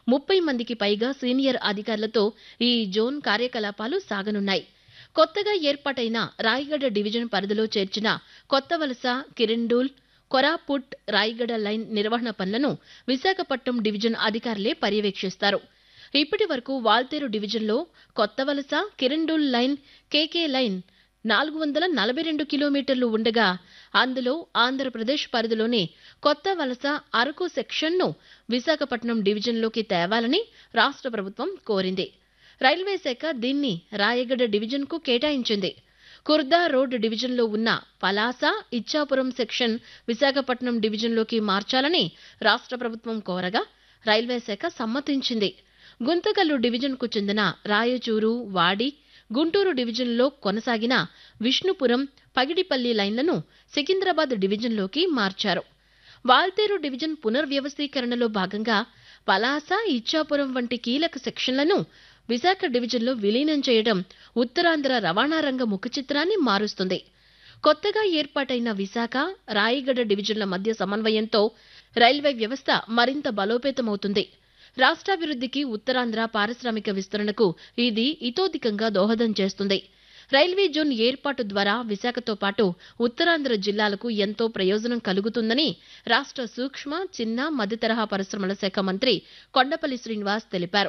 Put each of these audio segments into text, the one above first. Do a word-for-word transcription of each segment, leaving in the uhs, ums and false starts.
ముప్పై మందికి పైగా సీనియర్ అధికారులతో ఈ జోన్ కార్యకలాపాలు సాగనున్నాయి. కొత్తగా ఏర్పాటైన రాయగడ డివిజన్ పరిధిలో చేర్చిన కొత్తవలస, కిరండూల్, కొరాపుట్, రాయగడ లైన్ నిర్వహణ పనులను విశాఖపట్నం డివిజన్ అధికారులే పర్యవేక్షిస్తారు. ఇప్పటి వరకు వాల్తేరు డివిజన్లో Kothavalasa, Kirandul line, KK line నాలుగు వందల నలభై రెండు కిలోమీటర్లు ఉండగా అందులో ఆంధ్రప్రదేశ్ పరిధిలోని కొత్త వలస అరకు సెక్షన్ను విశాఖపట్నం డివిజన్లోకి తేవాలని రాష్ట్ర ప్రభుత్వం కోరింది. రైల్వే శాఖ దీన్ని రాయగడ డివిజన్కు కేటాయించింది. కుర్దా రోడ్ డివిజన్లో ఉన్న పలాస, ఇచ్చాపురం సెక్షన్ విశాఖపట్నం డివిజన్లోకి మార్చాలని రాష్ట్ర ప్రభుత్వం కోరగా రైల్వే శాఖ సమ్మతించింది. గుంతకల్లు డివిజన్కు చెందిన రాయచూరు, వాడి, గుంటూరు డివిజన్లో కొనసాగిన విష్ణుపురం, పగిడిపల్లి లైన్లను సికింద్రాబాద్ డివిజన్లోకి మార్చారు. వాల్తేరు డివిజన్ పునర్వ్యవస్థీకరణలో భాగంగా పలాస, ఇచ్చాపురం వంటి కీలక సెక్షన్లను విశాఖ డివిజన్లో విలీనం చేయడం ఉత్తరాంధ్ర రవాణా రంగ ముఖచిత్రాన్ని మారుస్తుంది. కొత్తగా ఏర్పాటైన విశాఖ, రాయగడ డివిజన్ల మధ్య సమన్వయంతో రైల్వే వ్యవస్థ మరింత బలోపేతమవుతుంది. రాష్ట్రాభివృద్ధికి, ఉత్తరాంధ్ర పారిశ్రామిక విస్తరణకు ఇది ఇతోధికంగా దోహదం చేస్తుంది. రైల్వే జోన్ ఏర్పాటు ద్వారా విశాఖతో పాటు ఉత్తరాంధ్ర జిల్లాలకు ఎంతో ప్రయోజనం కలుగుతుందని రాష్ట్ర సూక్ష్మ, చిన్న, మధ్యతరహా పరిశ్రమల శాఖ మంత్రి కొండపల్లి శ్రీనివాస్ తెలిపారు.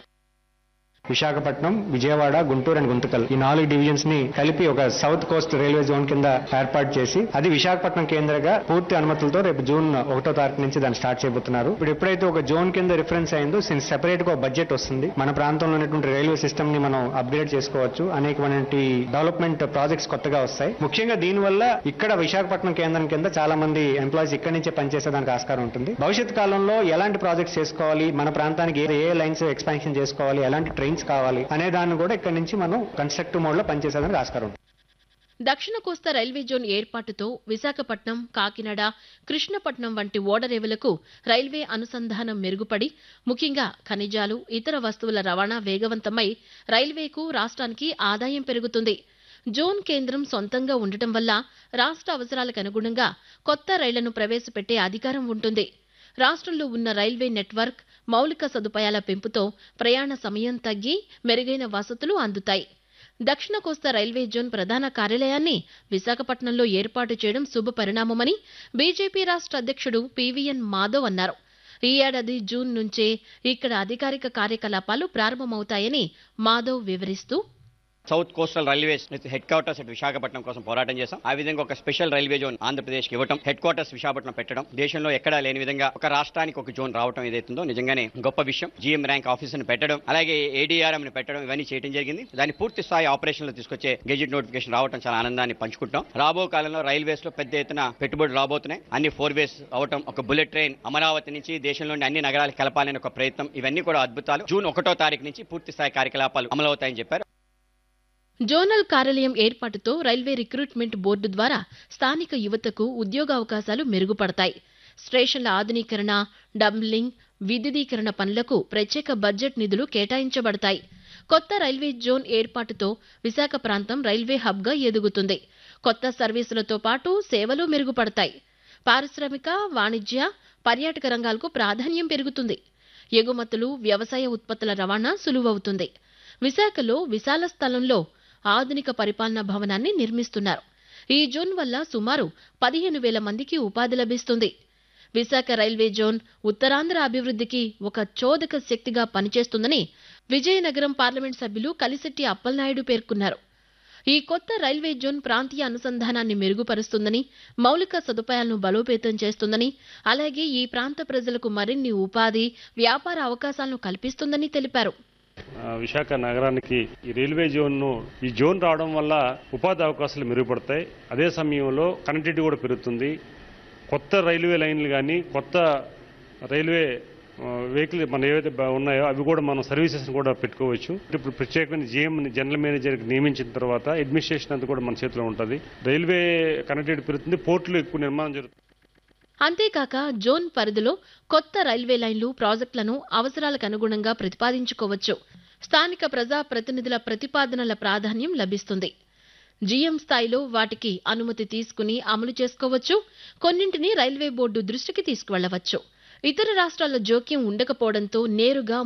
విశాఖపట్నం, విజయవాడ, గుంటూరు అండ్ గుంతకల్ ఈ నాలుగు డివిజన్స్ ని కలిపి ఒక సౌత్ కోస్ట్ రైల్వే జోన్ కింద ఏర్పాటు చేసి అది విశాఖపట్నం కేంద్రంగా పూర్తి అనుమతులతో రేపు జూన్ ఒకటో తారీఖు నుంచి దాన్ని స్టార్ట్ చేయబోతున్నారు. ఇప్పుడు ఎప్పుడైతే ఒక జోన్ కింద రిఫరెన్స్ అయిందో సిన్స్ సెపరేట్ గా బడ్జెట్ వస్తుంది. మన ప్రాంతంలో ఉన్నటువంటి రైల్వే సిస్టమ్ ని మనం అప్గ్రేడ్ చేసుకోవచ్చు. అనేకమైన డెవలప్మెంట్ ప్రాజెక్ట్స్ కొత్తగా వస్తాయి. ముఖ్యంగా దీనివల్ల ఇక్కడ విశాఖపట్నం కేంద్రం కింద చాలా మంది ఎంప్లాయీస్ ఇక్కడి నుంచే పనిచేసేదానికి ఆస్కారం ఉంటుంది. భవిష్యత్ కాలంలో ఎలాంటి ప్రాజెక్ట్స్ చేసుకోవాలి, మన ప్రాంతానికి ఏ ఏ లైన్స్ ఎక్స్పాన్షన్ చేసుకోవాలి, ఎలాంటి ట్రైన్స్ కావాలి అనే దాన్ని కూడా ఇక్కడ నుంచి మనం కన్స్ట్రక్టివ్ మోడ్ లో పనిచేసేదానికి ఆస్కారం. దక్షిణ కోస్తా రైల్వే జోన్ ఏర్పాటుతో విశాఖపట్నం, కాకినాడ, కృష్ణపట్నం వంటి ఓడరేవులకు రైల్వే అనుసంధానం మెరుగుపడి ముఖ్యంగా ఖనిజాలు, ఇతర వస్తువుల రవాణా వేగవంతమై రైల్వేకు, రాష్ట్రానికి ఆదాయం పెరుగుతుంది. జోన్ కేంద్రం సొంతంగా ఉండటం వల్ల రాష్ట్ర అవసరాలకు అనుగుణంగా కొత్త రైళ్లను ప్రవేశపెట్టే అధికారం ఉంటుంది. రాష్ట్రంలో ఉన్న రైల్వే నెట్వర్క్, మౌలిక సదుపాయాల పెంపుతో ప్రయాణ సమయం తగ్గి మెరుగైన వసతులు అందుతాయి. దక్షిణ కోస్తా రైల్వే జోన్ ప్రధాన కార్యాలయాన్ని విశాఖపట్నంలో ఏర్పాటు చేయడం శుభ పరిణామమని బీజేపీ రాష్ట్ర అధ్యక్షుడు పీవీఎన్ మాధవ్ అన్నారు. ఈ ఏడాది జూన్ నుంచే ఇక్కడ అధికారిక కార్యకలాపాలు ప్రారంభమవుతాయని మాధవ్ వివరిస్తూ, south coastal railways head quarters at Visakhapatnam కోసం పోరాటం చేశాం. ఆ విధంగా ఒక స్పెషల్ రైల్వే జోన్ ఆంధ్రప్రదేశ్కి ఇవ్వడం, హెడ్ క్వార్టర్స్ విశాఖపట్నం పెట్టడం, దేశంలో ఎక్కడా లేని విధంగా ఒక రాష్ట్రానికి ఒక జోన్ రావడం ఏదైతుందో నిజంగానే గొప్ప విషయం. జీఎం ర్యాంక్ ఆఫీసర్ ని పెట్టడం, అలాగే ఏడీఆర్ఎం ని పెట్టడం, ఇవన్నీ చేయడం జరిగింది. దాన్ని పూర్తి స్థాయి ఆపరేషన్ లో తీసుకొచ్చే గెజిట్ నోటిఫికేషన్ రావడం చాలా ఆనందాన్ని పంచుకుంటాం. రాబో కాలంలో రైల్వేస్ లో పెద్ద ఎత్తున పెట్టుబడులు రాబోతున్నాయి. అన్ని ఫోర్ వేస్ అవటం, ఒక బుల్లెట్ ట్రైన్ అమరావతి నుంచి దేశంలోని అన్ని నగరాలకు కలపాలని ఒక ప్రయత్నం, ఇవన్నీ కూడా అద్భుతాలు. జూన్ ఒకటో తారీఖు నుంచి పూర్తి స్థాయి కార్యకలాపాలు అమలవుతాయని చెప్పారు. జోనల్ కార్యాలయం ఏర్పాటుతో రైల్వే రిక్రూట్మెంట్ బోర్డు ద్వారా స్థానిక యువతకు ఉద్యోగావకాశాలు మెరుగుపడతాయి. స్టేషన్ల ఆధునీకరణ, డంబ్లింగ్, విద్యుదీకరణ పనులకు ప్రత్యేక బడ్జెట్ నిధులు కేటాయించబడతాయి. కొత్త రైల్వే జోన్ ఏర్పాటుతో విశాఖ ప్రాంతం రైల్వే హబ్గా ఎదుగుతుంది. కొత్త సర్వీసులతో పాటు సేవలు మెరుగుపడతాయి. పారిశ్రామిక, వాణిజ్య, పర్యాటక రంగాలకు ప్రాధాన్యం పెరుగుతుంది. ఎగుమతులు, వ్యవసాయ ఉత్పత్తుల రవాణా సులువవుతుంది. విశాఖలో విశాల స్థలంలో ఆధునిక పరిపాలనా భవనాన్ని నిర్మిస్తున్నారు. ఈ జోన్ వల్ల సుమారు పదిహేను వేల మందికి ఉపాధి లభిస్తుంది. విశాఖ రైల్వే జోన్ ఉత్తరాంధ్ర అభివృద్ధికి ఒక చోదక శక్తిగా పనిచేస్తుందని విజయనగరం పార్లమెంట్ సభ్యులు కలిశెట్టి అప్పలనాయుడు పేర్కొన్నారు. ఈ కొత్త రైల్వే జోన్ ప్రాంతీయ అనుసంధానాన్ని మెరుగుపరుస్తుందని, మౌలిక సదుపాయాలను బలోపేతం చేస్తుందని, అలాగే ఈ ప్రాంత ప్రజలకు మరిన్ని ఉపాధి, వ్యాపార అవకాశాలను కల్పిస్తుందని తెలిపారు. విశాఖ నగరానికి ఈ రైల్వే జోన్ ను ఈ జోన్ రావడం వల్ల ఉపాధి అవకాశాలు మెరుగుపడతాయి. అదే సమయంలో కనెక్టివిటీ కూడా పెరుగుతుంది. కొత్త రైల్వే లైన్లు కానీ, కొత్త రైల్వే వెహికల్ మన ఏవైతే ఉన్నాయో అవి కూడా మనం సర్వీసెస్ కూడా పెట్టుకోవచ్చు. ఇప్పుడు ప్రత్యేకమైన జీఎం జనరల్ మేనేజర్ నియమించిన తర్వాత అడ్మినిస్ట్రేషన్ అంతా కూడా మన చేతిలో ఉంటుంది. రైల్వే కనెక్టివిటీ పెరుగుతుంది. పోర్టులు ఎక్కువ నిర్మాణం జరుగుతుంది. అంతేకాక జోన్ పరిధిలో కొత్త రైల్వే లైన్లు, ప్రాజెక్టులను అవసరాలకు అనుగుణంగా ప్రతిపాదించుకోవచ్చు. స్థానిక ప్రజా ప్రతినిధుల ప్రతిపాదనల ప్రాధాన్యం లభిస్తుంది. జీఎం స్థాయిలో వాటికి అనుమతి తీసుకుని అమలు చేసుకోవచ్చు. కొన్నింటిని రైల్వే బోర్డు దృష్టికి తీసుకువెళ్లవచ్చు. ఇతర రాష్ట్రాల జోక్యం ఉండకపోవడంతో నేరుగా